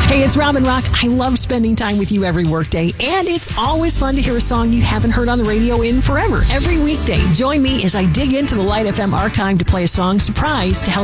Hey, it's Robin Rock. I love spending time with you every workday, and it's always fun to hear a song you haven't heard on the radio in forever. Every weekday, join me as I dig into the Light FM archive to play a song surprise to help